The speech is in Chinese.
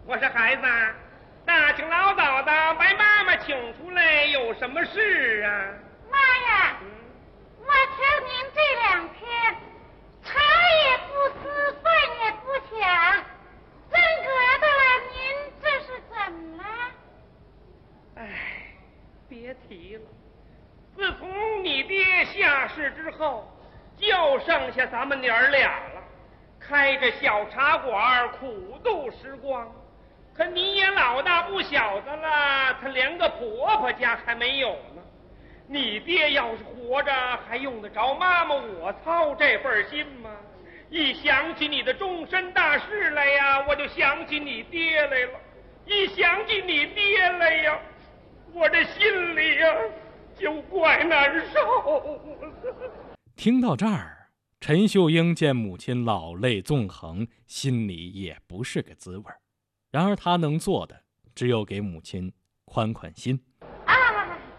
我说孩子，大清老早的把妈妈请出来，有什么事啊？ 妈呀，我瞧您这2天茶也不思，饭也不想，真格的了，您这是怎么了？ 哎，别提了，自从你爹下世之后，就剩下咱们娘儿俩了，开着小茶馆苦度时光。可你也老大不小的了，他连个婆婆家还没有呢。你爹要是活着，还用得着妈妈我操这份心吗？一想起你的终身大事来呀，我就想起你爹来了；一想起你爹来呀，我这心里呀就怪难受。 听到这儿，陈秀英见母亲老泪纵横，心里也不是个滋味。然而她能做的，只有给母亲宽宽心。